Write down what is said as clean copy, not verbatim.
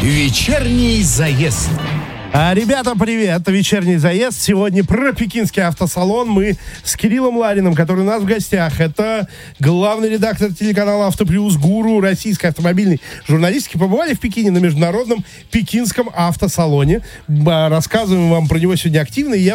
Вечерний заезд. Ребята, привет! Это «Вечерний заезд». Сегодня про пекинский автосалон. Мы с Кириллом Лариным, который у нас в гостях. Это главный редактор телеканала «Автоплюс», гуру российской автомобильной журналистики. Побывали в Пекине на международном пекинском автосалоне. Рассказываем вам про него сегодня активно. И я